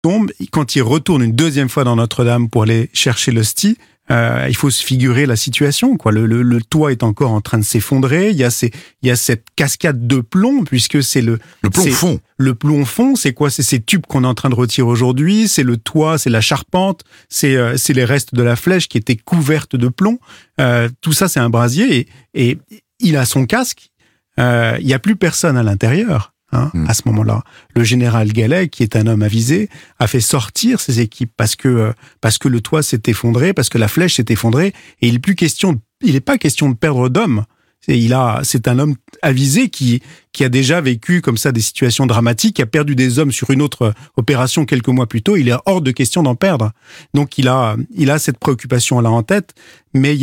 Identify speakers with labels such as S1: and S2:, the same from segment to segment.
S1: tombe. Quand il retourne une deuxième fois dans Notre-Dame pour aller chercher l'hostie, il faut se figurer la situation, quoi. Le toit est encore en train de s'effondrer. Il y a cette cascade de plomb, puisque c'est le
S2: plomb fond.
S1: Le plomb fond, c'est quoi? C'est ces tubes qu'on est en train de retirer aujourd'hui. C'est le toit, c'est la charpente, c'est les restes de la flèche qui étaient couvertes de plomb. Tout ça, c'est un brasier. Et il a son casque. Il y a plus personne à l'intérieur. À ce moment-là, le général Gallet, qui est un homme avisé, a fait sortir ses équipes parce que le toit s'est effondré, parce que la flèche s'est effondrée, et il n'est pas question de perdre d'hommes. C'est un homme avisé qui a déjà vécu comme ça des situations dramatiques, qui a perdu des hommes sur une autre opération quelques mois plus tôt. Il est hors de question d'en perdre. Donc il a cette préoccupation-là en tête, mais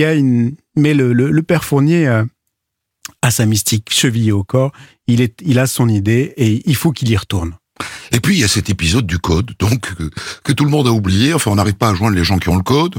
S1: le père Fournier à sa mystique chevillée au corps, il a son idée et il faut qu'il y retourne.
S2: Et puis il y a cet épisode du code, donc que tout le monde a oublié. Enfin, on n'arrive pas à joindre les gens qui ont le code.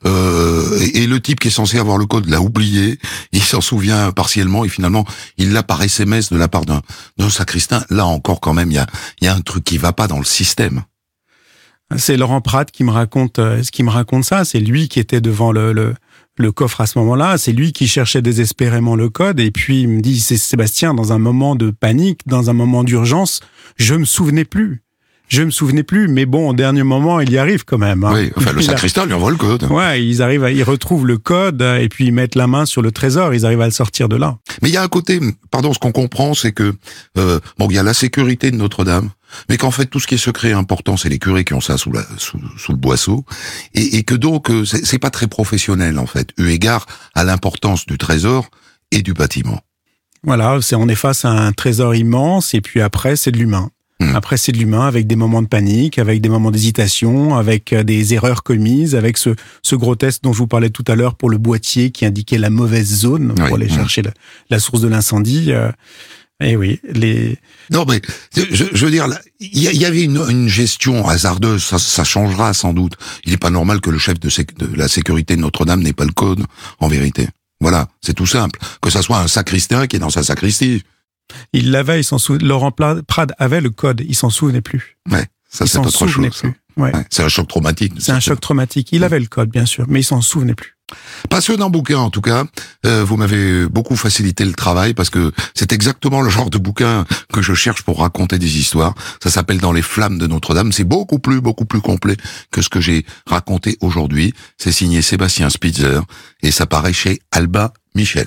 S2: Et le type qui est censé avoir le code l'a oublié. Il s'en souvient partiellement et finalement il l'a par SMS de la part d'un sacristain. Là encore, quand même, il y a un truc qui va pas dans le système.
S1: C'est Laurent Pratt qui me raconte ça. C'est lui qui était devant le coffre à ce moment-là. C'est lui qui cherchait désespérément le code. Et puis, il me dit, c'est Sébastien, dans un moment de panique, dans un moment d'urgence, je me souvenais plus. Mais bon, au dernier moment, il y arrive quand même.
S2: Oui, enfin, le sacristain lui envoie le code.
S1: Ouais, ils retrouvent le code et puis ils mettent la main sur le trésor. Ils arrivent à le sortir de là.
S2: Mais il y a un côté, ce qu'on comprend, c'est que, il y a la sécurité de Notre-Dame, mais qu'en fait, tout ce qui est secret important, c'est les curés qui ont ça sous le boisseau, et que donc, c'est pas très professionnel, en fait, eu égard à l'importance du trésor et du bâtiment.
S1: Voilà, on est face à un trésor immense, et puis après, c'est de l'humain. Après, c'est de l'humain avec des moments de panique, avec des moments d'hésitation, avec des erreurs commises, avec ce gros test dont je vous parlais tout à l'heure pour le boîtier qui indiquait la mauvaise zone pour aller chercher la source de l'incendie. Et oui,
S2: Non, mais je veux dire, il y avait une gestion hasardeuse. Ça changera sans doute. Il n'est pas normal que le chef de la sécurité de Notre-Dame n'ait pas le code, en vérité. Voilà, c'est tout simple. Que ça soit un sacristain qui est dans sa sacristie.
S1: Il l'avait, Laurent Pratt avait le code, il s'en souvenait plus.
S2: Ouais, ça c'est autre chose.
S1: Ouais.
S2: C'est un choc traumatique.
S1: C'est un choc traumatique. Il avait le code, bien sûr, mais il s'en souvenait plus.
S2: Passionnant bouquin, en tout cas. Vous m'avez beaucoup facilité le travail parce que c'est exactement le genre de bouquin que je cherche pour raconter des histoires. Ça s'appelle Dans les flammes de Notre-Dame. C'est beaucoup plus complet que ce que j'ai raconté aujourd'hui. C'est signé Sébastien Spitzer et ça paraît chez Albin Michel.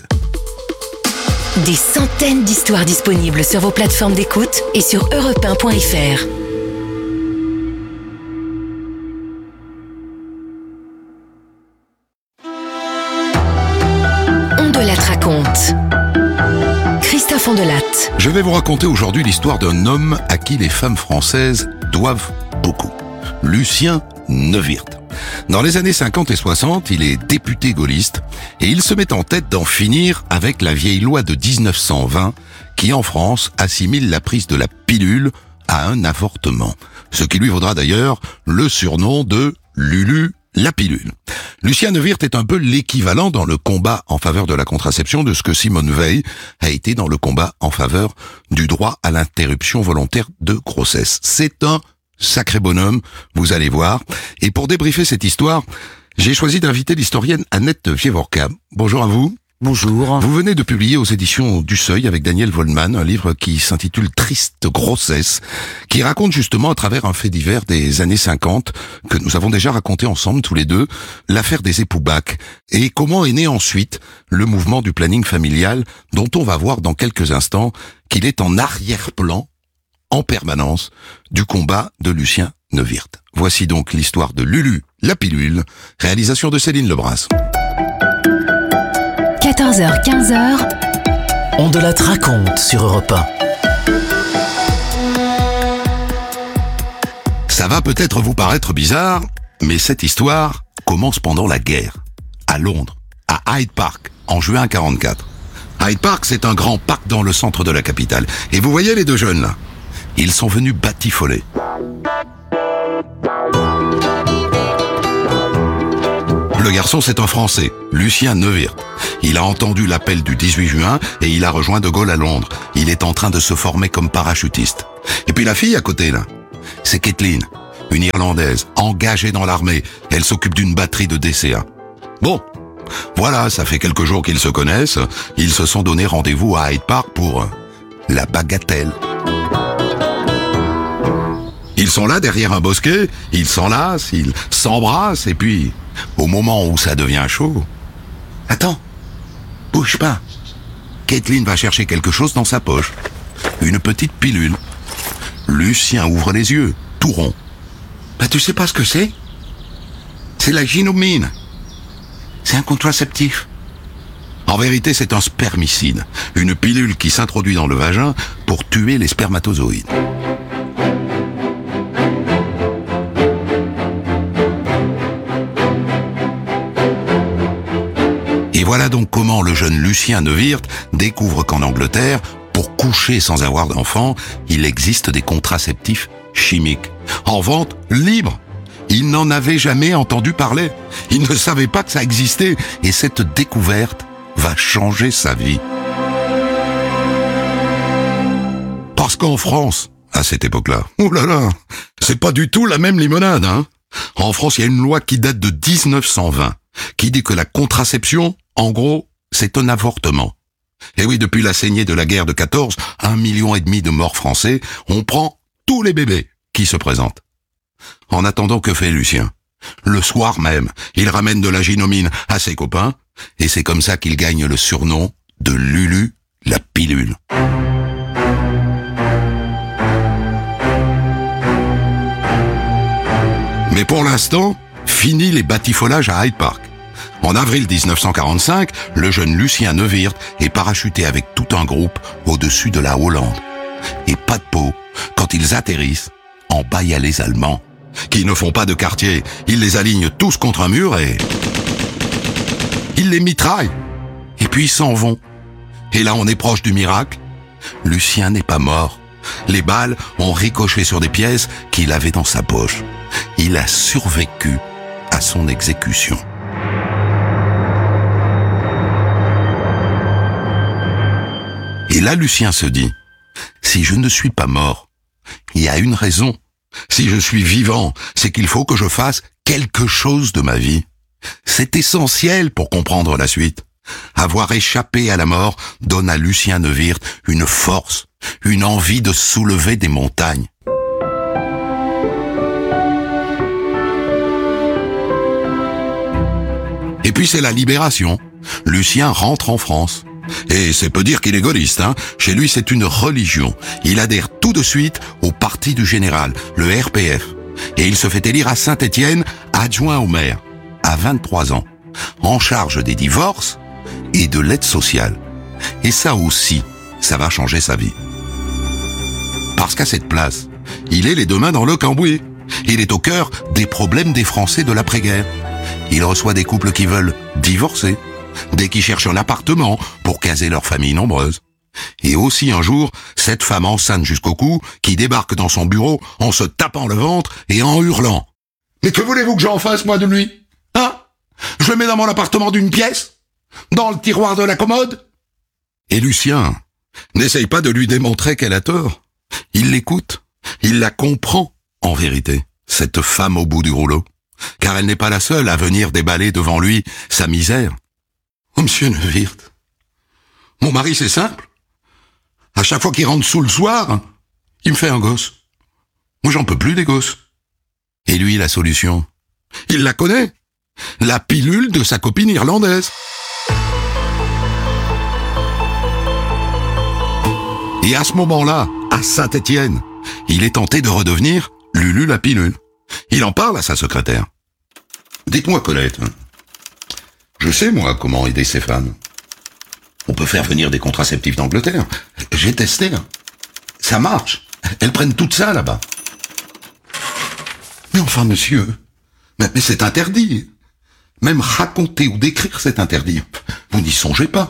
S3: Des centaines d'histoires disponibles sur vos plateformes d'écoute et sur europe1.fr. Ondelat raconte. Christophe Ondelat.
S2: Je vais vous raconter aujourd'hui l'histoire d'un homme à qui les femmes françaises doivent beaucoup. Lucien Neuwirth. Dans les années 50 et 60, il est député gaulliste et il se met en tête d'en finir avec la vieille loi de 1920 qui, en France, assimile la prise de la pilule à un avortement. Ce qui lui vaudra d'ailleurs le surnom de Lulu la pilule. Lucien Neuwirth est un peu l'équivalent dans le combat en faveur de la contraception de ce que Simone Veil a été dans le combat en faveur du droit à l'interruption volontaire de grossesse. C'est un sacré bonhomme, vous allez voir. Et pour débriefer cette histoire, j'ai choisi d'inviter l'historienne Annette Vievorka. Bonjour à vous.
S4: Bonjour.
S2: Vous venez de publier aux éditions du Seuil avec Daniel Vollmann un livre qui s'intitule Triste grossesse, qui raconte justement à travers un fait divers des années 50 que nous avons déjà raconté ensemble tous les deux, l'affaire des époux Bach et comment est né ensuite le mouvement du planning familial dont on va voir dans quelques instants qu'il est en arrière-plan en permanence du combat de Lucien Neuwirth. Voici donc l'histoire de Lulu la pilule, réalisation de Céline Lebras.
S3: 14h-15h,
S4: Ondelat raconte sur Europe 1.
S2: Ça va peut-être vous paraître bizarre, mais cette histoire commence pendant la guerre, à Londres, à Hyde Park, en juin 1944. Hyde Park, c'est un grand parc dans le centre de la capitale. Et vous voyez les deux jeunes là ? Ils sont venus batifoler. Le garçon, c'est un Français, Lucien Neuwirth. Il a entendu l'appel du 18 juin et il a rejoint De Gaulle à Londres. Il est en train de se former comme parachutiste. Et puis la fille à côté, là, c'est Kathleen, une Irlandaise, engagée dans l'armée. Elle s'occupe d'une batterie de DCA. Bon, voilà, ça fait quelques jours qu'ils se connaissent. Ils se sont donné rendez-vous à Hyde Park pour la bagatelle. Ils sont là derrière un bosquet, ils s'enlacent, ils s'embrassent, et puis, au moment où ça devient chaud... Attends, bouge pas. Caitlin va chercher quelque chose dans sa poche. Une petite pilule. Lucien ouvre les yeux, tout rond. Tu sais pas ce que c'est? C'est la ginomine. C'est un contraceptif. En vérité, c'est un spermicide, une pilule qui s'introduit dans le vagin pour tuer les spermatozoïdes. Et voilà donc comment le jeune Lucien Neuwirth découvre qu'en Angleterre, pour coucher sans avoir d'enfant, il existe des contraceptifs chimiques, en vente libre. Il n'en avait jamais entendu parler. Il ne savait pas que ça existait. Et cette découverte va changer sa vie. Parce qu'en France, à cette époque-là, oh là là, c'est pas du tout la même limonade, hein. En France, il y a une loi qui date de 1920, qui dit que la contraception, en gros, c'est un avortement. Et oui, depuis la saignée de la guerre de 14, 1,5 million de morts français, on prend tous les bébés qui se présentent. En attendant, que fait Lucien? Le soir même, il ramène de la ginomine à ses copains, et c'est comme ça qu'il gagne le surnom de Lulu la pilule. Mais pour l'instant, fini les batifolages à Hyde Park. En avril 1945, le jeune Lucien Neuwirth est parachuté avec tout un groupe au-dessus de la Hollande. Et pas de peau, quand ils atterrissent, en bas il y a les Allemands, qui ne font pas de quartier. Ils les alignent tous contre un mur et... ils les mitraillent. Et puis ils s'en vont. Et là on est proche du miracle. Lucien n'est pas mort. Les balles ont ricoché sur des pièces qu'il avait dans sa poche. Il a survécu à son exécution. Et là, Lucien se dit, si je ne suis pas mort, il y a une raison. Si je suis vivant, c'est qu'il faut que je fasse quelque chose de ma vie. C'est essentiel pour comprendre la suite. Avoir échappé à la mort donne à Lucien Neuwirth une force, une envie de soulever des montagnes. Et puis c'est la libération. Lucien rentre en France. Et c'est peu dire qu'il est gaulliste, hein. Chez lui, c'est une religion. Il adhère tout de suite au parti du général, le RPF. Et il se fait élire à Saint-Étienne, adjoint au maire, à 23 ans, en charge des divorces et de l'aide sociale. Et ça aussi, ça va changer sa vie. Parce qu'à cette place, il est les deux mains dans le cambouis. Il est au cœur des problèmes des Français de l'après-guerre. Il reçoit des couples qui veulent divorcer, dès qu'ils cherchent un appartement pour caser leur famille nombreuse. Et aussi un jour, cette femme enceinte jusqu'au cou qui débarque dans son bureau en se tapant le ventre et en hurlant. « Mais que voulez-vous que j'en fasse, moi, de lui? Hein? Je le mets dans mon appartement d'une pièce? Dans le tiroir de la commode ?» Et Lucien n'essaye pas de lui démontrer qu'elle a tort. Il l'écoute, il la comprend, en vérité, cette femme au bout du rouleau. Car elle n'est pas la seule à venir déballer devant lui sa misère. « Oh, monsieur Neuwirth, mon mari, c'est simple. À chaque fois qu'il rentre sous le soir, il me fait un gosse. Moi, j'en peux plus des gosses. » Et lui, la solution, il la connaît. La pilule de sa copine irlandaise. Et à ce moment-là, à Saint-Étienne, il est tenté de redevenir Lulu la pilule. Il en parle à sa secrétaire. « Dites-moi, Colette, je sais, moi, comment aider ces femmes. On peut faire venir des contraceptifs d'Angleterre. J'ai testé. Ça marche. Elles prennent tout ça, là-bas. Mais enfin, monsieur, mais c'est interdit. Même raconter ou décrire, c'est interdit. Vous n'y songez pas. »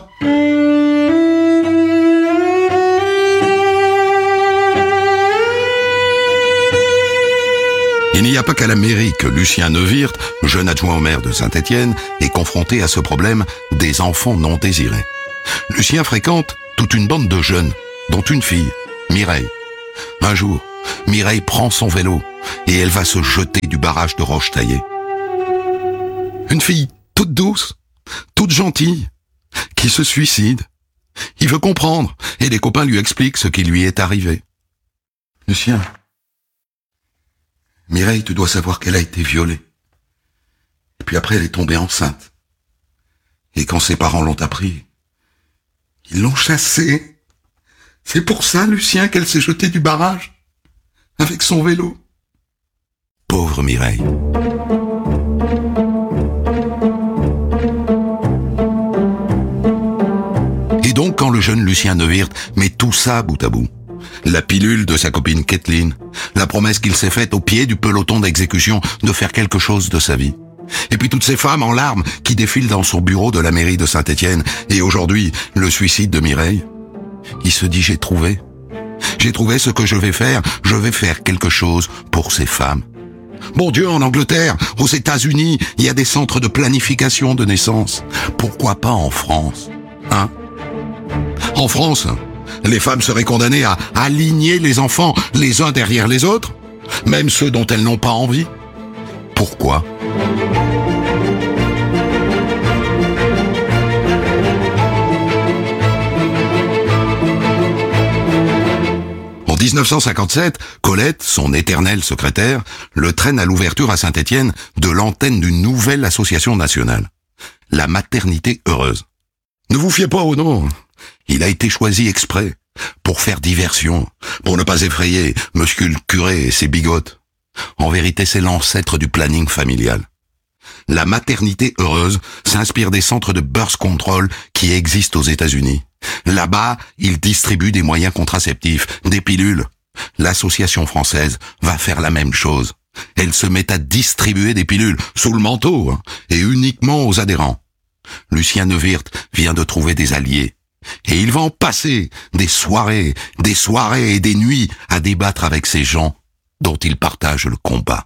S2: Il n'y a pas qu'à la mairie que Lucien Neuwirth, jeune adjoint au maire de Saint-Étienne, est confronté à ce problème des enfants non désirés. Lucien fréquente toute une bande de jeunes, dont une fille, Mireille. Un jour, Mireille prend son vélo, et elle va se jeter du barrage de Rochetaillé. Une fille toute douce, toute gentille, qui se suicide. Il veut comprendre, et les copains lui expliquent ce qui lui est arrivé. Lucien, Mireille, tu dois savoir qu'elle a été violée. Et puis après, elle est tombée enceinte. Et quand ses parents l'ont appris, ils l'ont chassée. C'est pour ça, Lucien, qu'elle s'est jetée du barrage, avec son vélo. Pauvre Mireille. Et donc, quand le jeune Lucien Neuwirth met tout ça bout à bout, la pilule de sa copine Kathleen, la promesse qu'il s'est faite au pied du peloton d'exécution de faire quelque chose de sa vie, et puis toutes ces femmes en larmes qui défilent dans son bureau de la mairie de Saint-Étienne, et aujourd'hui, le suicide de Mireille, il se dit j'ai trouvé ce que je vais faire quelque chose pour ces femmes. Bon Dieu, en Angleterre, aux États-Unis, il y a des centres de planification de naissance. Pourquoi pas en France, hein? En France, les femmes seraient condamnées à aligner les enfants les uns derrière les autres, même ceux dont elles n'ont pas envie. Pourquoi ? En 1957, Colette, son éternelle secrétaire, le traîne à l'ouverture à Saint-Étienne de l'antenne d'une nouvelle association nationale, la Maternité Heureuse. Ne vous fiez pas au nom, il a été choisi exprès pour faire diversion, pour ne pas effrayer Monsieur le curé et ses bigotes. En vérité, c'est l'ancêtre du planning familial. La Maternité Heureuse s'inspire des centres de birth control qui existent aux États-Unis. Là-bas, ils distribuent des moyens contraceptifs, des pilules. L'association française va faire la même chose. Elle se met à distribuer des pilules sous le manteau, et uniquement aux adhérents. Lucien Neuwirth vient de trouver des alliés. Et il va en passer des soirées et des nuits à débattre avec ces gens dont il partage le combat.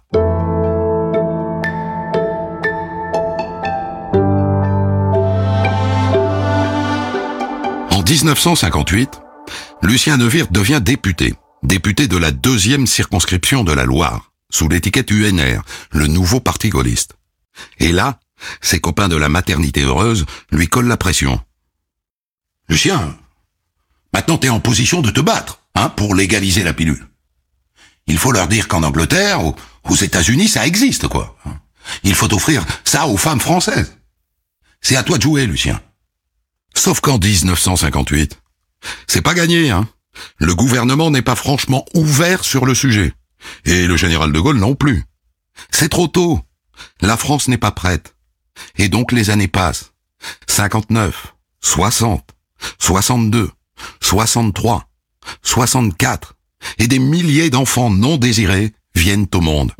S2: En 1958, Lucien Neuwirth devient député de la 2e circonscription de la Loire, sous l'étiquette UNR, le nouveau parti gaulliste. Et là, ses copains de la Maternité Heureuse lui collent la pression. Lucien, maintenant t'es en position de te battre, pour légaliser la pilule. Il faut leur dire qu'en Angleterre, aux États-Unis, ça existe, quoi. Il faut offrir ça aux femmes françaises. C'est à toi de jouer, Lucien. Sauf qu'en 1958, c'est pas gagné, Le gouvernement n'est pas franchement ouvert sur le sujet. Et le général de Gaulle non plus. C'est trop tôt. La France n'est pas prête. Et donc les années passent. 59, 60, 62, 63, 64, et des milliers d'enfants non désirés viennent au monde.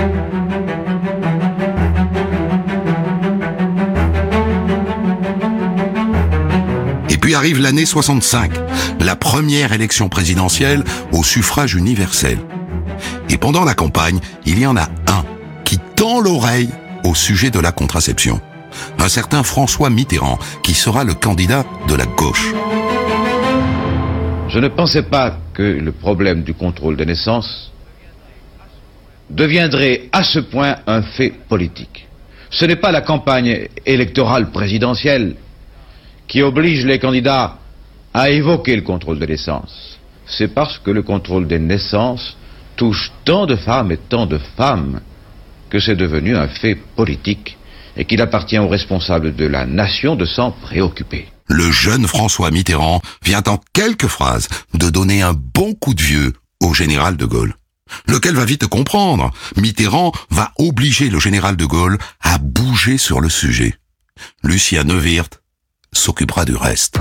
S2: Et puis arrive l'année 65, la première élection présidentielle au suffrage universel. Et pendant la campagne, il y en a un qui tend l'oreille au sujet de la contraception. Un certain François Mitterrand, qui sera le candidat de la gauche.
S5: Je ne pensais pas que le problème du contrôle des naissances deviendrait à ce point un fait politique. Ce n'est pas la campagne électorale présidentielle qui oblige les candidats à évoquer le contrôle des naissances. C'est parce que le contrôle des naissances touche tant de femmes et tant de femmes que c'est devenu un fait politique et qu'il appartient aux responsables de la nation de s'en préoccuper.
S2: Le jeune François Mitterrand vient en quelques phrases de donner un bon coup de vieux au général de Gaulle, lequel va vite comprendre. Mitterrand va obliger le général de Gaulle à bouger sur le sujet. Lucien Neuwirth s'occupera du reste.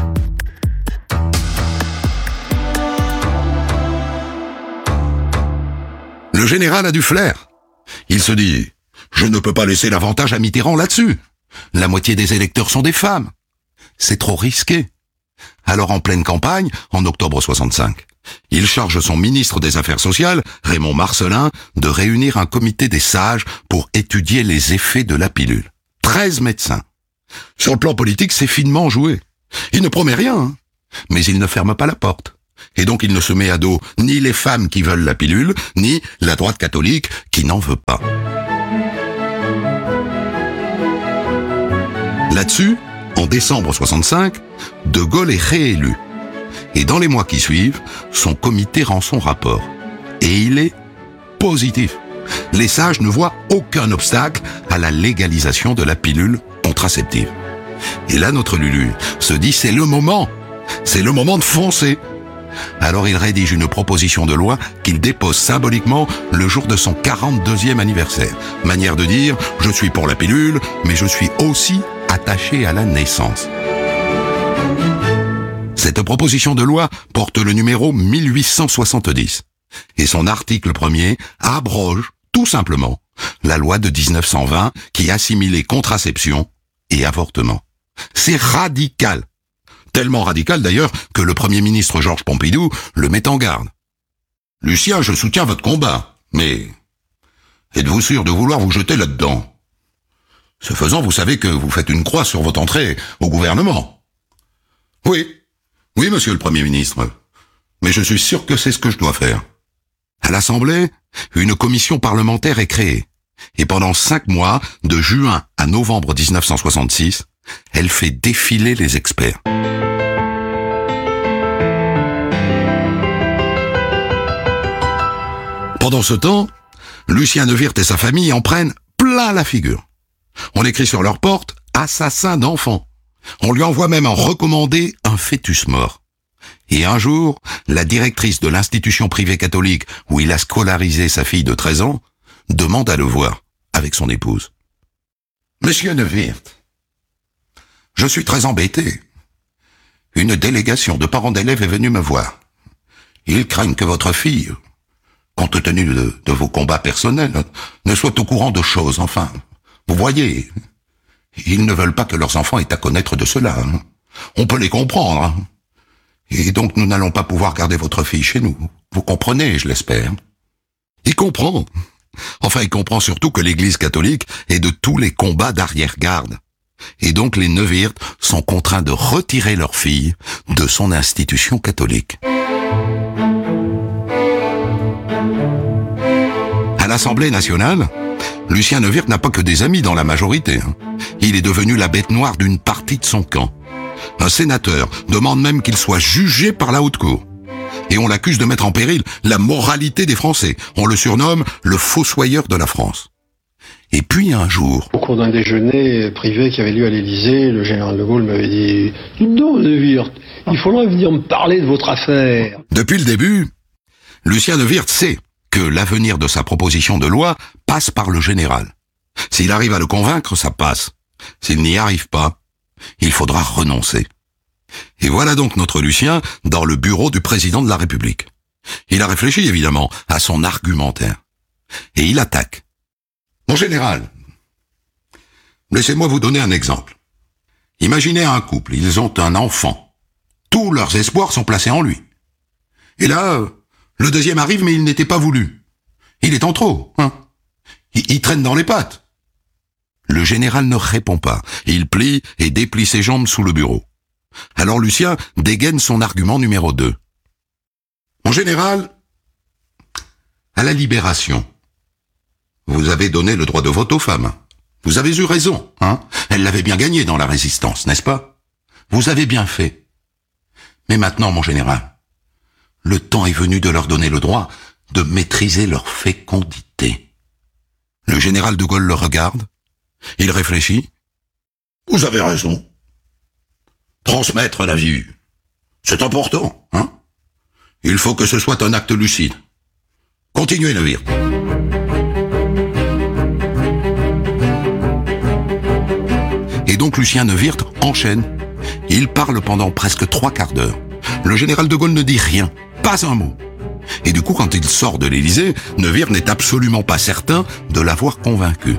S2: Le général a du flair. Il se dit... Je ne peux pas laisser l'avantage à Mitterrand là-dessus. La moitié des électeurs sont des femmes. C'est trop risqué. Alors en pleine campagne, en octobre 65, il charge son ministre des Affaires sociales, Raymond Marcellin, de réunir un comité des sages pour étudier les effets de la pilule. 13 médecins. Sur le plan politique, c'est finement joué. Il ne promet rien, mais il ne ferme pas la porte. Et donc il ne se met à dos ni les femmes qui veulent la pilule, ni la droite catholique qui n'en veut pas. Là-dessus, en décembre 65, De Gaulle est réélu. Et dans les mois qui suivent, son comité rend son rapport. Et il est positif. Les sages ne voient aucun obstacle à la légalisation de la pilule contraceptive. Et là, notre Lulu se dit, c'est le moment de foncer. Alors il rédige une proposition de loi qu'il dépose symboliquement le jour de son 42e anniversaire. Manière de dire, je suis pour la pilule, mais je suis aussi attaché à la naissance. Cette proposition de loi porte le numéro 1870 et son article 1er abroge tout simplement la loi de 1920 qui assimilait contraception et avortement. C'est radical. Tellement radical d'ailleurs que le Premier ministre Georges Pompidou le met en garde. « Lucien, je soutiens votre combat, mais êtes-vous sûr de vouloir vous jeter là-dedans ? Ce faisant, vous savez que vous faites une croix sur votre entrée au gouvernement. » « Oui, monsieur le Premier ministre, mais je suis sûr que c'est ce que je dois faire. » À l'Assemblée, une commission parlementaire est créée, et pendant 5 mois, de juin à novembre 1966, elle fait défiler les experts. Pendant ce temps, Lucien Neuwirth et sa famille en prennent plein la figure. On écrit sur leur porte « assassin d'enfants ». On lui envoie même en recommandé un fœtus mort. Et un jour, la directrice de l'institution privée catholique où il a scolarisé sa fille de 13 ans demande à le voir avec son épouse. « Monsieur Neuwirth, je suis très embêté. Une délégation de parents d'élèves est venue me voir. Ils craignent que votre fille, compte tenu de vos combats personnels, ne soit au courant de choses. Enfin, vous voyez, ils ne veulent pas que leurs enfants aient à connaître de cela. On peut les comprendre. Et donc nous n'allons pas pouvoir garder votre fille chez nous. Vous comprenez, je l'espère. » Il comprend. Enfin, il comprend surtout que l'Église catholique est de tous les combats d'arrière-garde. Et donc les Neuwirth sont contraints de retirer leur fille de son institution catholique. À l'Assemblée nationale, Lucien Neuwirth n'a pas que des amis dans la majorité. Il est devenu la bête noire d'une partie de son camp. Un sénateur demande même qu'il soit jugé par la haute cour. Et on l'accuse de mettre en péril la moralité des Français. On le surnomme le fossoyeur de la France. Et puis un jour...
S6: Au cours d'un déjeuner privé qui avait lieu à l'Élysée, le général de Gaulle m'avait dit « Dites donc, Neuwirth, il faudrait venir me parler de votre affaire. »
S2: Depuis le début, Lucien Neuwirth sait que l'avenir de sa proposition de loi passe par le général. S'il arrive à le convaincre, ça passe. S'il n'y arrive pas, il faudra renoncer. Et voilà donc notre Lucien dans le bureau du président de la République. Il a réfléchi évidemment à son argumentaire. Et il attaque. « Mon général, laissez-moi vous donner un exemple. Imaginez un couple, ils ont un enfant. Tous leurs espoirs sont placés en lui. Et là, le deuxième arrive mais il n'était pas voulu. Il est en trop, hein. Il traîne dans les pattes. » Le général ne répond pas. Il plie et déplie ses jambes sous le bureau. Alors Lucien dégaine son argument numéro 2. « Mon général, à la Libération, vous avez donné le droit de vote aux femmes. Vous avez eu raison, hein. Elles l'avaient bien gagné dans la résistance, n'est-ce pas? Vous avez bien fait. Mais maintenant, mon général, le temps est venu de leur donner le droit de maîtriser leur fécondité. » Le général de Gaulle le regarde. Il réfléchit. « Vous avez raison. Transmettre la vie, c'est important, hein. Il faut que ce soit un acte lucide. Continuez, Neuwirth. » Et donc Lucien Neuwirth enchaîne. Il parle pendant presque 3 quarts d'heure. Le général de Gaulle ne dit rien, pas un mot. Et du coup, quand il sort de l'Élysée, Neuwirth n'est absolument pas certain de l'avoir convaincu.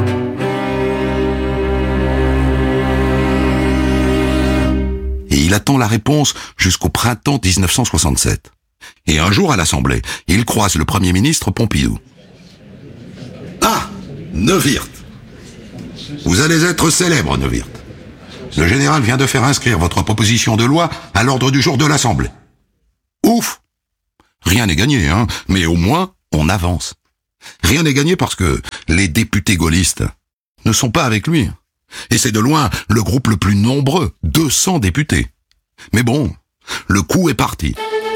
S2: Et il attend la réponse jusqu'au printemps 1967. Et un jour à l'Assemblée, il croise le Premier ministre Pompidou. « Ah, Neuwirth, vous allez être célèbre, Neuwirth. Le général vient de faire inscrire votre proposition de loi à l'ordre du jour de l'Assemblée. » « Ouf! Rien n'est gagné, hein, mais au moins, on avance. Rien n'est gagné parce que les députés gaullistes ne sont pas avec lui. Et c'est de loin le groupe le plus nombreux, 200 députés. Mais bon, le coup est parti.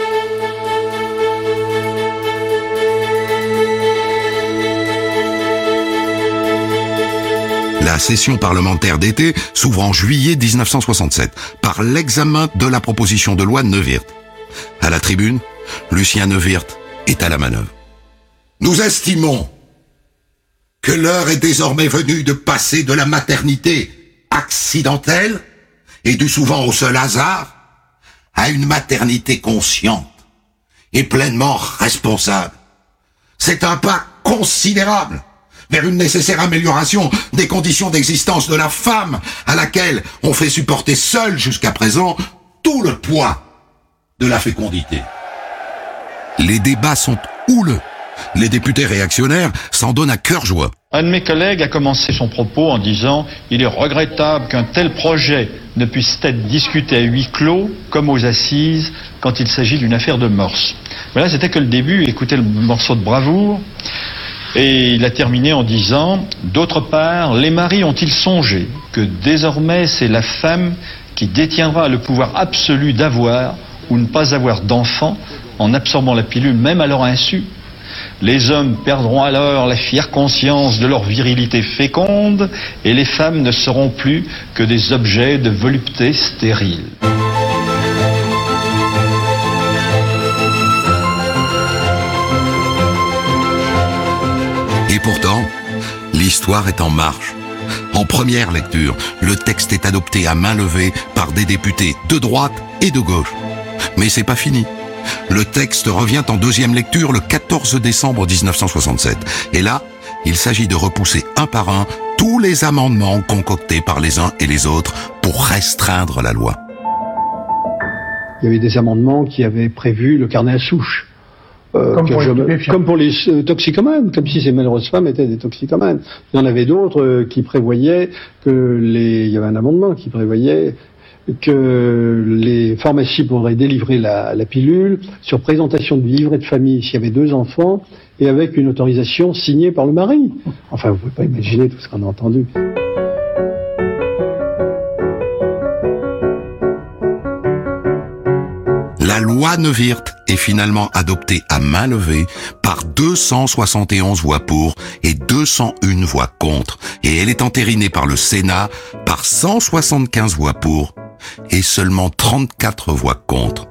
S2: La session parlementaire d'été s'ouvre en juillet 1967 par l'examen de la proposition de loi Neuwirth. À la tribune, Lucien Neuwirth est à la manœuvre. Nous estimons que l'heure est désormais venue de passer de la maternité accidentelle et due souvent au seul hasard à une maternité consciente et pleinement responsable. C'est un pas considérable vers une nécessaire amélioration des conditions d'existence de la femme à laquelle on fait supporter seule jusqu'à présent tout le poids de la fécondité. Les débats sont houleux. Les députés réactionnaires s'en donnent à cœur joie.
S7: Un de mes collègues a commencé son propos en disant « Il est regrettable qu'un tel projet ne puisse être discuté à huis clos comme aux assises quand il s'agit d'une affaire de mœurs. » Mais là, c'était que le début, écoutez le morceau de bravoure. Et il a terminé en disant « D'autre part, les maris ont-ils songé que désormais c'est la femme qui détiendra le pouvoir absolu d'avoir ou ne pas avoir d'enfants en absorbant la pilule même à leur insu ? Les hommes perdront alors la fière conscience de leur virilité féconde et les femmes ne seront plus que des objets de volupté stérile. »
S2: Et pourtant, l'histoire est en marche. En première lecture, le texte est adopté à main levée par des députés de droite et de gauche. Mais c'est pas fini. Le texte revient en deuxième lecture le 14 décembre 1967. Et là, il s'agit de repousser un par un tous les amendements concoctés par les uns et les autres pour restreindre la loi.
S6: Il y avait des amendements qui avaient prévu le carnet à souche. Comme pour les toxicomanes, comme si ces malheureuses femmes étaient des toxicomanes. Il y en avait d'autres qui prévoyaient il y avait un amendement qui prévoyait que les pharmacies pourraient délivrer la pilule sur présentation du livret de famille s'il y avait 2 enfants et avec une autorisation signée par le mari. Enfin, vous pouvez pas imaginer tout ce qu'on a entendu.
S2: La loi Neuwirth est finalement adoptée à main levée par 271 voix pour et 201 voix contre, et elle est entérinée par le Sénat par 175 voix pour et seulement 34 voix contre.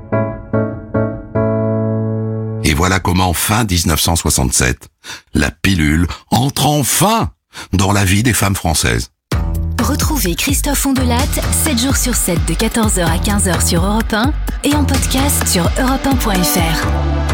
S2: Et voilà comment, fin 1967, la pilule entre enfin dans la vie des femmes françaises.
S3: Retrouvez Christophe Ondelat 7 jours sur 7 de 14h à 15h sur Europe 1 et en podcast sur europe1.fr.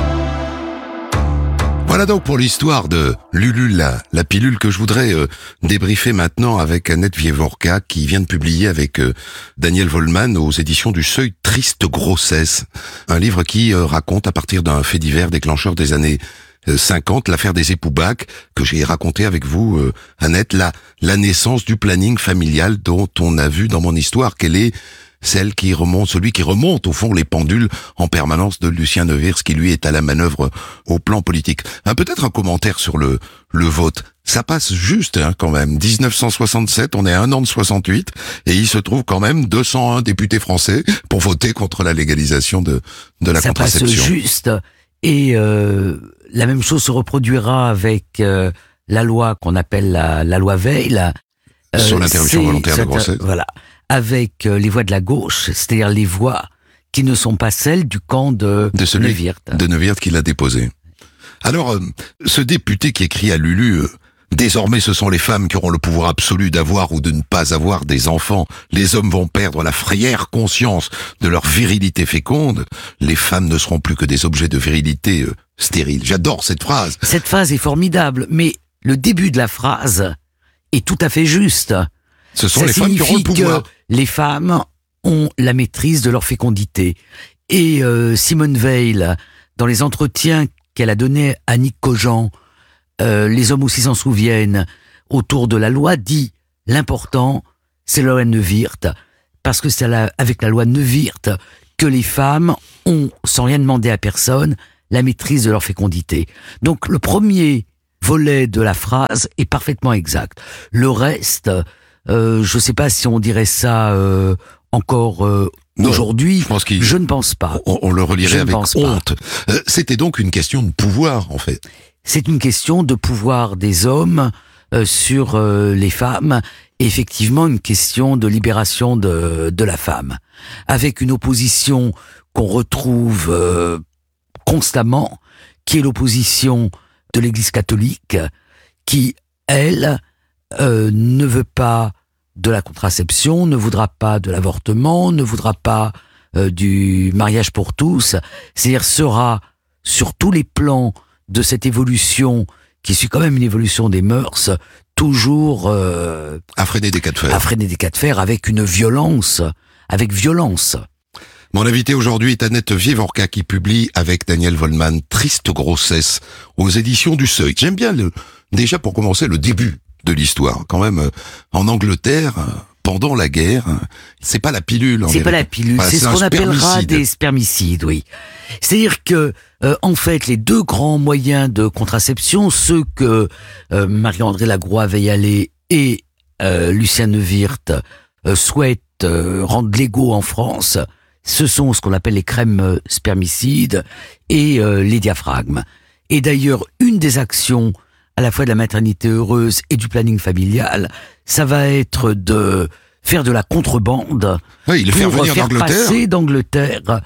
S2: Voilà donc pour l'histoire de Lulu, la pilule que je voudrais débriefer maintenant avec Annette Wieworka qui vient de publier avec Daniel Vollmann aux éditions du Seuil Triste Grossesse. Un livre qui raconte à partir d'un fait divers déclencheur des années 50, l'affaire des époux Bach, que j'ai raconté avec vous, Annette, la naissance du planning familial dont on a vu dans mon histoire qu'elle est celui qui remonte au fond les pendules en permanence de Lucien Neuwirth, qui lui est à la manœuvre au plan politique. Peut-être un commentaire sur le vote. Ça passe juste quand même. 1967, on est à 1 an de 68, et il se trouve quand même 201 députés français pour voter contre la légalisation de la contraception.
S4: Ça passe juste, et la même chose se reproduira avec la loi qu'on appelle la loi Veil.
S2: Sur l'interruption volontaire de grossesse.
S4: Voilà. Avec les voix de la gauche, c'est-à-dire les voix qui ne sont pas celles du camp de Neuwirth.
S2: De Neuwirth qui l'a déposé. Alors, ce député qui écrit à Lulu, désormais ce sont les femmes qui auront le pouvoir absolu d'avoir ou de ne pas avoir des enfants. Les hommes vont perdre la fière conscience de leur virilité féconde. Les femmes ne seront plus que des objets de virilité stérile. J'adore cette phrase.
S4: Cette phrase est formidable, mais le début de la phrase est tout à fait juste.
S2: Ce sont les femmes qui auront le pouvoir.
S4: Que les femmes ont la maîtrise de leur fécondité. Et Simone Veil, dans les entretiens qu'elle a donnés à Nick Cogent, les hommes aussi s'en souviennent, autour de la loi, dit l'important, c'est la loi Neuwirth, parce que c'est avec la loi Neuwirth que les femmes ont, sans rien demander à personne, la maîtrise de leur fécondité. Donc le premier volet de la phrase est parfaitement exact. Le reste, je ne sais pas si on dirait ça encore aujourd'hui, je ne pense pas.
S2: On le relirait avec honte. C'était donc une question de pouvoir, en fait.
S4: C'est une question de pouvoir des hommes sur les femmes, et effectivement une question de libération de la femme, avec une opposition qu'on retrouve constamment, qui est l'opposition de l'Église catholique, qui, elle, ne veut pas de la contraception, ne voudra pas de l'avortement, ne voudra pas du mariage pour tous, c'est-à-dire sera sur tous les plans de cette évolution, qui suit quand même une évolution des mœurs, toujours
S2: à freiner des cas de fer.
S4: À freiner des cas de fer avec une violence, avec violence.
S2: Mon invité aujourd'hui est Annette Wieworka qui publie avec Daniel Wollmann Triste grossesse aux éditions du Seuil. J'aime bien déjà pour commencer le début de l'histoire. Quand même, en Angleterre, pendant la guerre, c'est pas la pilule.
S4: C'est pas la pilule, voilà, c'est ce qu'on appellera des spermicides, oui. C'est-à-dire que, en fait, les deux grands moyens de contraception, ceux que Marie-André Lagroix-Veillallet et Lucien Neuwirth souhaitent rendre légaux en France, ce sont ce qu'on appelle les crèmes spermicides et les diaphragmes. Et d'ailleurs, une des actions à la fois de la maternité heureuse et du planning familial, ça va être de faire de la contrebande pour faire passer d'Angleterre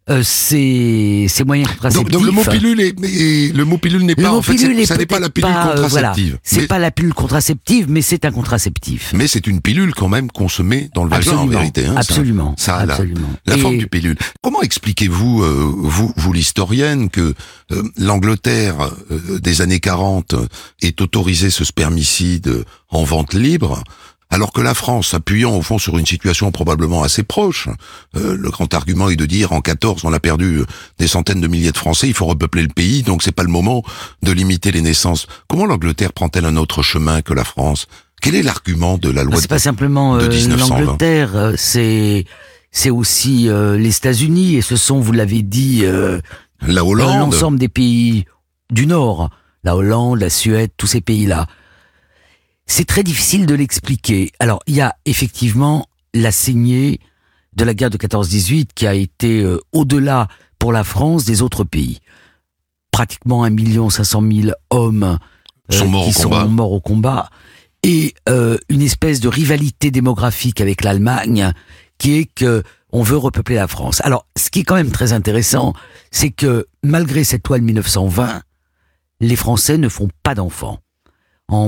S4: ces moyens contraceptifs.
S2: Donc le mot pilule n'est pas, en fait, ça n'est pas la pilule contraceptive.
S4: Voilà, c'est pas la pilule contraceptive, mais c'est un contraceptif.
S2: Mais c'est une pilule quand même qu'on se met dans le vagin, en vérité. Hein,
S4: absolument.
S2: Ça a
S4: absolument.
S2: La forme du pilule. Comment expliquez-vous, vous l'historienne, que l'Angleterre des années 40 ait autorisé ce spermicide en vente libre, alors que la France, s'appuyant au fond sur une situation probablement assez proche, le grand argument est de dire en 14 on a perdu des centaines de milliers de Français, il faut repeupler le pays, donc c'est pas le moment de limiter les naissances. Comment l'Angleterre prend-elle un autre chemin que la France? Quel est l'argument de la loi
S4: c'est pas simplement
S2: de 1920?
S4: L'Angleterre, c'est aussi les États-Unis, et ce sont, vous l'avez dit,
S2: la Hollande,
S4: l'ensemble des pays du Nord, la Hollande, la Suède, tous ces pays-là. C'est très difficile de l'expliquer. Alors, il y a effectivement la saignée de la guerre de 14-18 qui a été au-delà pour la France des autres pays. Pratiquement 1 500 000 hommes sont morts au combat. Et une espèce de rivalité démographique avec l'Allemagne qui est que on veut repeupler la France. Alors, ce qui est quand même très intéressant, c'est que malgré cette loi de 1920, les Français ne font pas d'enfants. En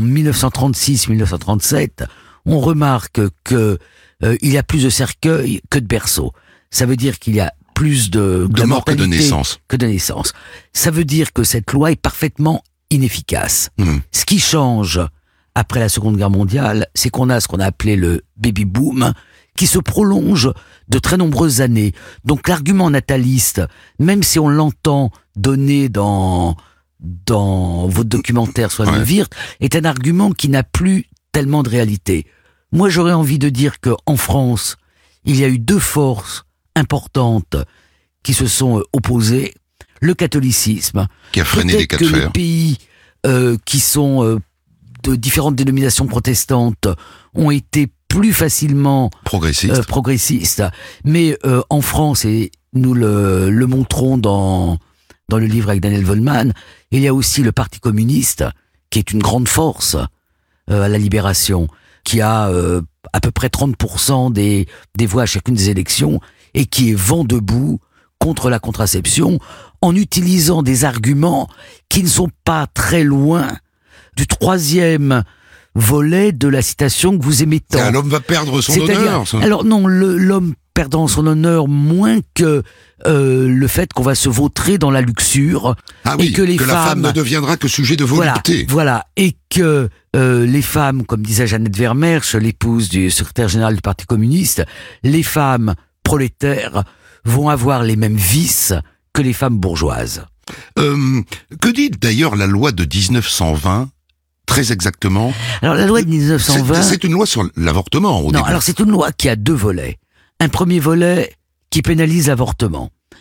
S4: 1936-1937, on remarque que il y a plus de cercueils que de berceaux. Ça veut dire qu'il y a plus de
S2: morts que de naissances.
S4: Ça veut dire que cette loi est parfaitement inefficace. Ce qui change après la Seconde Guerre mondiale, c'est qu'on a ce qu'on a appelé le baby boom, qui se prolonge de très nombreuses années. Donc l'argument nataliste, même si on l'entend donné dans votre documentaire soit Neuwirth, est un argument qui n'a plus tellement de réalité. Moi, j'aurais envie de dire que en France, il y a eu deux forces importantes qui se sont opposées. Le catholicisme,
S2: qui a freiné les cas de fer.
S4: Les pays qui sont de différentes dénominations protestantes ont été plus facilement progressistes. Mais en France, et nous le montrons dans le livre avec Daniel Wollmann, il y a aussi le Parti communiste, qui est une grande force à la Libération, qui a à peu près 30% des voix à chacune des élections, et qui est vent debout contre la contraception, en utilisant des arguments qui ne sont pas très loin du troisième volet de la citation que vous aimez tant.
S2: L'homme va perdre son honneur.
S4: Alors non, l'homme perdant son honneur moins que le fait qu'on va se vautrer dans la luxure.
S2: Ah oui,
S4: et que la
S2: femme ne deviendra que sujet de volupté.
S4: Voilà, et que les femmes, comme disait Jeannette Vermeersch, l'épouse du secrétaire général du Parti communiste, les femmes prolétaires vont avoir les mêmes vices que les femmes bourgeoises.
S2: Que dit d'ailleurs la loi de 1920 très exactement?
S4: Alors la loi de 1920...
S2: C'est une loi sur l'avortement au début.
S4: Non, alors c'est une loi qui a deux volets. Un premier volet qui pénalise l'avortement.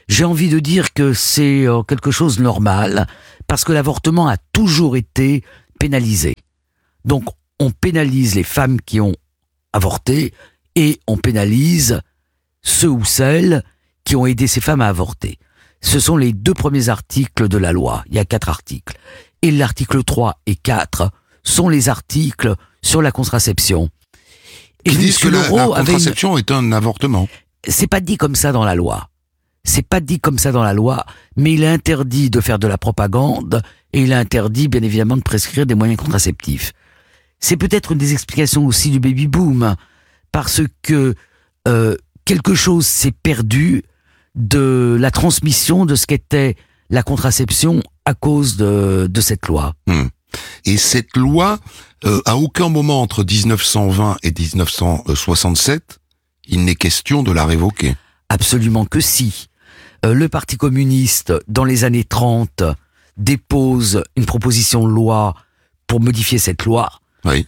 S4: J'ai envie de dire que c'est quelque chose de normal, parce que l'avortement a toujours été pénalisé. Donc, on pénalise les femmes qui ont avorté et on pénalise ceux ou celles qui ont aidé ces femmes à avorter. Ce sont les 2 premiers articles de la loi. Il y a 4 articles. Et l'article 3 et 4 sont les articles sur la contraception. Et
S2: qui disent que la contraception est un avortement.
S4: C'est pas dit comme ça dans la loi. C'est pas dit comme ça dans la loi, mais il est interdit de faire de la propagande et il est interdit, bien évidemment, de prescrire des moyens contraceptifs. C'est peut-être une des explications aussi du baby-boom, parce que quelque chose s'est perdu de la transmission de ce qu'était la contraception à cause de cette loi.
S2: Et cette loi, à aucun moment entre 1920 et 1967, il n'est question de la révoquer.
S4: Absolument que si. Le Parti communiste, dans les années 30, dépose une proposition de loi pour modifier cette loi.
S2: Oui.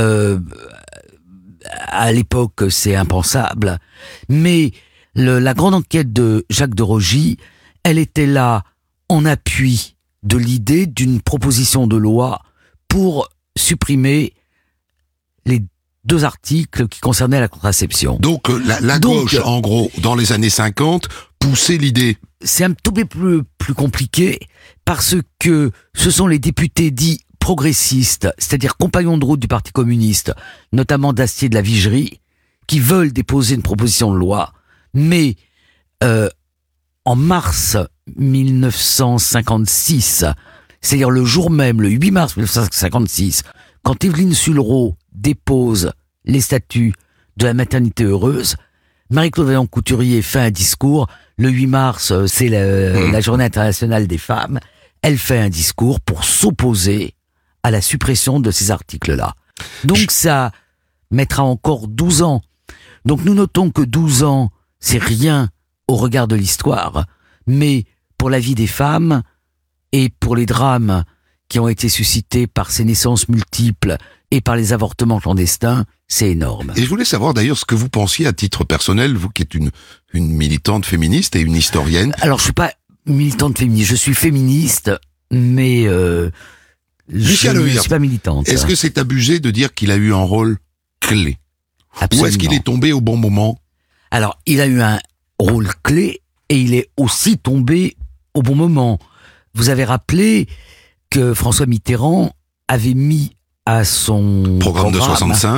S4: À l'époque, c'est impensable. Mais la grande enquête de Jacques de Rogy, elle était là en appui de l'idée d'une proposition de loi pour supprimer les 2 articles qui concernaient la contraception.
S2: Donc la gauche, en gros, dans les années 50, poussait l'idée.
S4: C'est un tout peu plus compliqué, parce que ce sont les députés dits progressistes, c'est-à-dire compagnons de route du Parti communiste, notamment d'Astier de la Vigerie, qui veulent déposer une proposition de loi, mais en mars 1956, c'est-à-dire le jour même, le 8 mars 1956, quand Évelyne Sullereau dépose les statuts de la maternité heureuse, Marie-Claude Vaillant-Couturier fait un discours. Le 8 mars, c'est la journée internationale des femmes. Elle fait un discours pour s'opposer à la suppression de ces articles-là. Donc ça mettra encore 12 ans. Donc nous notons que 12 ans, c'est rien au regard de l'histoire, mais pour la vie des femmes et pour les drames qui ont été suscités par ces naissances multiples et par les avortements clandestins, c'est énorme.
S2: Et je voulais savoir d'ailleurs ce que vous pensiez à titre personnel, vous qui êtes une militante féministe et une historienne.
S4: Alors je suis pas militante féministe, je suis féministe, mais je ne suis pas militante.
S2: Est-ce que c'est abusé de dire qu'il a eu un rôle clé? Absolument. Ou est-ce qu'il est tombé au bon moment?
S4: Alors, il a eu un rôle clé et il est aussi tombé au bon moment. Vous avez rappelé que François Mitterrand avait mis à son
S2: programme de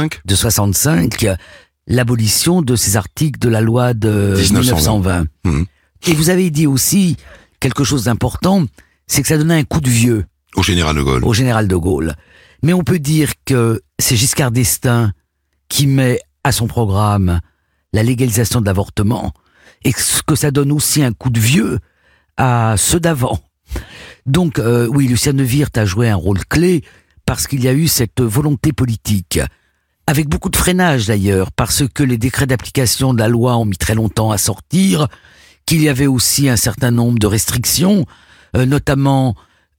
S2: 65
S4: l'abolition de ces articles de la loi de 1920. Et vous avez dit aussi quelque chose d'important, c'est que ça donnait un coup de vieux
S2: au général de Gaulle.
S4: Au général de Gaulle. Mais on peut dire que c'est Giscard d'Estaing qui met à son programme la légalisation de l'avortement et que ça donne aussi un coup de vieux à ceux d'avant. Donc oui, Lucien Neuwirth a joué un rôle clé parce qu'il y a eu cette volonté politique, avec beaucoup de freinage d'ailleurs, parce que les décrets d'application de la loi ont mis très longtemps à sortir, qu'il y avait aussi un certain nombre de restrictions, notamment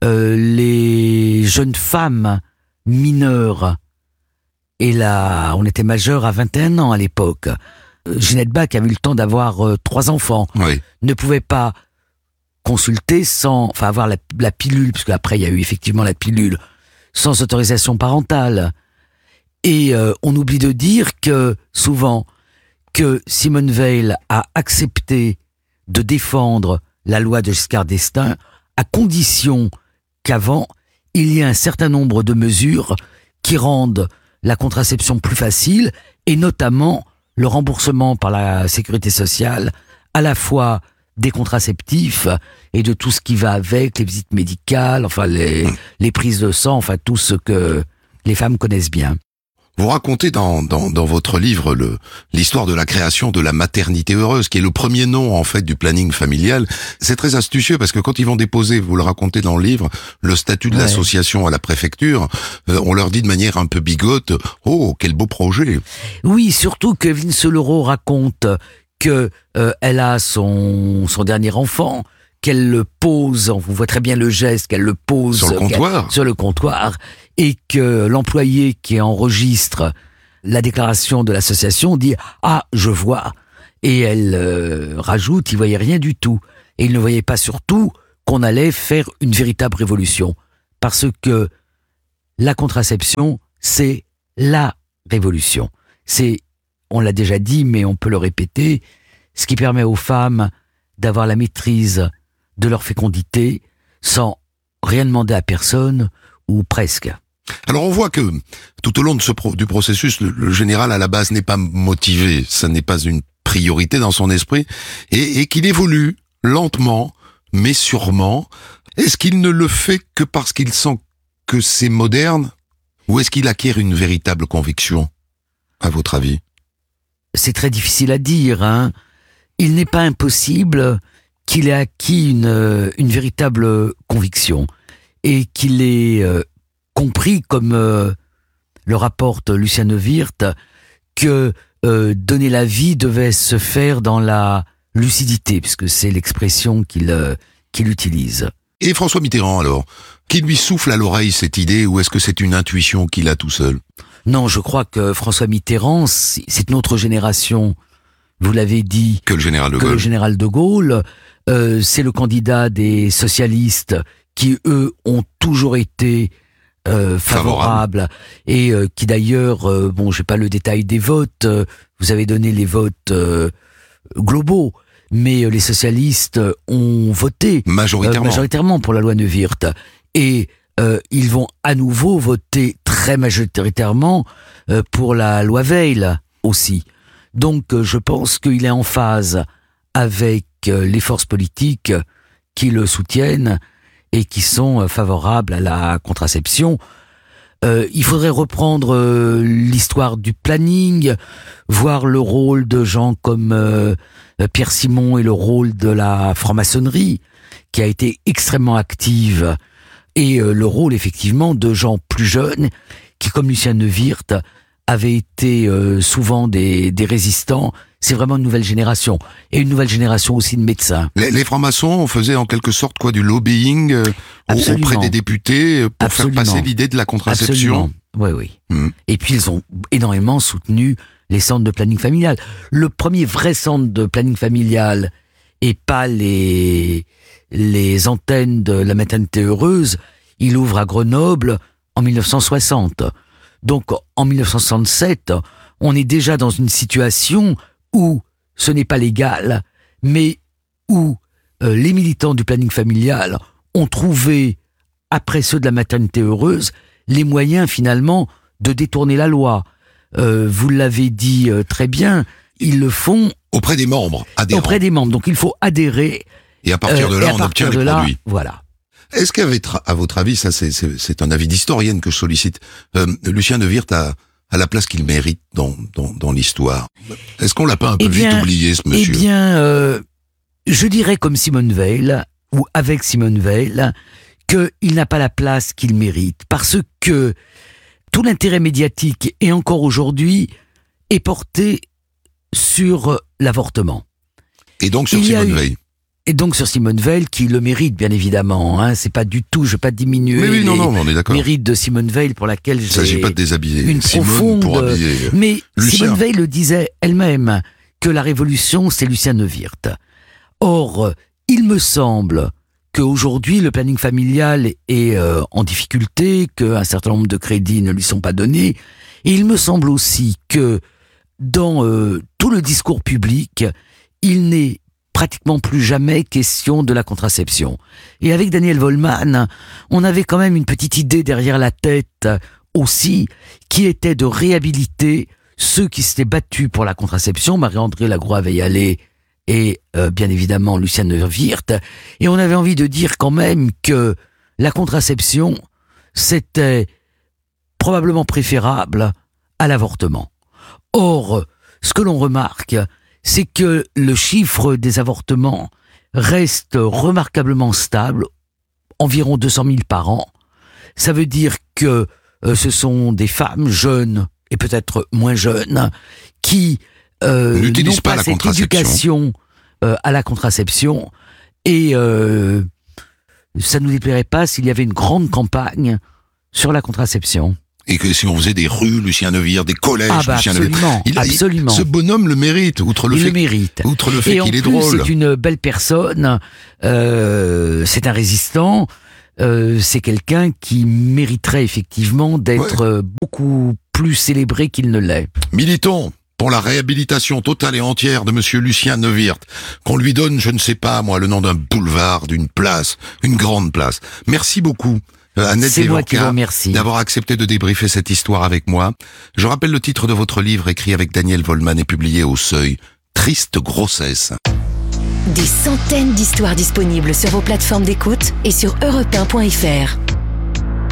S4: les jeunes femmes mineures. Et là, on était majeur à 21 ans à l'époque. Ginette Bach avait eu le temps d'avoir 3 enfants.
S2: Oui. Ne
S4: pouvait pas consulter avoir la pilule, puisque après il y a eu effectivement la pilule, sans autorisation parentale. Et on oublie de dire que souvent que Simone Veil a accepté de défendre la loi de Giscard d'Estaing à condition qu'avant il y ait un certain nombre de mesures qui rendent la contraception plus facile, et notamment le remboursement par la sécurité sociale à la fois des contraceptifs et de tout ce qui va avec, les visites médicales, enfin les prises de sang, enfin tout ce que les femmes connaissent bien.
S2: Vous racontez dans votre livre l'histoire de la création de la maternité heureuse, qui est le premier nom en fait du planning familial. C'est très astucieux parce que quand ils vont déposer, vous le racontez dans le livre, le statut de l'association à la préfecture, on leur dit de manière un peu bigote, « Oh, quel beau projet !»
S4: Oui, surtout que Évelyne Sullereau raconte que elle a son dernier enfant, qu'elle le pose, on voit très bien le geste, qu'elle le pose sur le comptoir, et que l'employé qui enregistre la déclaration de l'association dit « Ah, je vois », et elle rajoute « Il voyait rien du tout ». Et il ne voyait pas surtout qu'on allait faire une véritable révolution. Parce que la contraception, c'est la révolution. C'est, on l'a déjà dit, mais on peut le répéter, ce qui permet aux femmes d'avoir la maîtrise de leur fécondité sans rien demander à personne, ou presque.
S2: Alors on voit que tout au long de du processus, le général à la base n'est pas motivé, ça n'est pas une priorité dans son esprit, et qu'il évolue lentement, mais sûrement. Est-ce qu'il ne le fait que parce qu'il sent que c'est moderne, ou est-ce qu'il acquiert une véritable conviction, à votre avis?
S4: C'est très difficile à dire, hein. Il n'est pas impossible qu'il ait acquis une véritable conviction et qu'il ait compris, comme le rapporte Lucien Neuwirth, que donner la vie devait se faire dans la lucidité, puisque c'est l'expression qu'il utilise.
S2: Et François Mitterrand alors, qui lui souffle à l'oreille cette idée, ou est-ce que c'est une intuition qu'il a tout seul?
S4: Non, je crois que François Mitterrand, c'est notre génération, vous l'avez dit,
S2: que le général de Gaulle.
S4: Que le général de Gaulle, c'est le candidat des socialistes qui, eux, ont toujours été favorables et qui d'ailleurs, bon, j'ai pas le détail des votes, vous avez donné les votes globaux, mais les socialistes ont voté majoritairement pour la loi Neuwirth, et ils vont à nouveau voter très majoritairement pour la loi Veil aussi. Donc je pense qu'il est en phase avec les forces politiques qui le soutiennent et qui sont favorables à la contraception. Il faudrait reprendre l'histoire du planning, voir le rôle de gens comme Pierre Simon et le rôle de la franc-maçonnerie, qui a été extrêmement active, et le rôle effectivement de gens plus jeunes, qui comme Lucien Neuwirth, avaient été souvent des résistants. C'est vraiment une nouvelle génération, et une nouvelle génération aussi de médecins.
S2: Les francs-maçons faisaient en quelque sorte du lobbying auprès des députés pour faire passer l'idée de la contraception.
S4: Absolument. Oui. Et puis ils ont énormément soutenu les centres de planning familial. Le premier vrai centre de planning familial, et pas les antennes de la maternité heureuse, il ouvre à Grenoble en 1960. Donc en 1967, on est déjà dans une situation où ce n'est pas légal, mais où les militants du planning familial ont trouvé, après ceux de la maternité heureuse, les moyens finalement de détourner la loi. Vous l'avez dit très bien, ils le font
S2: auprès des membres, adhérents.
S4: Auprès des membres, donc il faut adhérer.
S2: Et à partir de là, on obtient les produits.
S4: Voilà.
S2: Est-ce qu'à votre avis, ça c'est un avis d'historienne que je sollicite, Lucien Neuwirth a la place qu'il mérite dans l'histoire? Est-ce qu'on l'a pas un peu vite oublié, ce monsieur?
S4: Eh bien, je dirais comme Simone Veil, ou avec Simone Veil, qu'il n'a pas la place qu'il mérite, parce que tout l'intérêt médiatique, et encore aujourd'hui, est porté sur l'avortement.
S2: Et donc sur Simone Veil.
S4: Et donc sur Simone Veil, qui le mérite bien évidemment, hein, c'est pas du tout, je veux pas diminuer les mérites de Simone Veil, pour laquelle j'ai... Il
S2: s'agit pas de déshabiller
S4: une
S2: Simone
S4: profonde...
S2: pour habiller
S4: Mais
S2: Lucien.
S4: Simone Veil le disait elle-même, que la révolution c'est Lucien Neuwirth. Or, il me semble qu'aujourd'hui le planning familial est en difficulté, qu'un certain nombre de crédits ne lui sont pas donnés, et il me semble aussi que dans tout le discours public, il n'est pratiquement plus jamais question de la contraception. Et avec Daniel Wollmann, on avait quand même une petite idée derrière la tête aussi, qui était de réhabiliter ceux qui s'étaient battus pour la contraception, Marie-André Lagroix-Veillallet et bien évidemment Lucien Neuwirth, et on avait envie de dire quand même que la contraception, c'était probablement préférable à l'avortement. Or, ce que l'on remarque, c'est que le chiffre des avortements reste remarquablement stable, environ 200 000 par an. Ça veut dire que ce sont des femmes jeunes et peut-être moins jeunes qui n'ont pas cette éducation à la contraception, et ça ne nous déplairait pas s'il y avait une grande campagne sur la contraception.
S2: et que si on faisait des rues Lucien Neuwirth, des collèges Lucien
S4: Neuwirth, absolument.
S2: Ce bonhomme le mérite, outre le fait qu'il est drôle.
S4: C'est une belle personne, c'est un résistant, c'est quelqu'un qui mériterait effectivement d'être beaucoup plus célébré qu'il ne l'est.
S2: Militons pour la réhabilitation totale et entière de monsieur Lucien Neuwirth, qu'on lui donne, je ne sais pas moi, le nom d'un boulevard, d'une place, une grande place. Merci beaucoup, Annette Devorka, d'avoir accepté de débriefer cette histoire avec moi. Je rappelle le titre de votre livre écrit avec Daniel Vollmann et publié au Seuil, Triste grossesse.
S3: Des centaines d'histoires disponibles sur vos plateformes d'écoute et sur europe1.fr.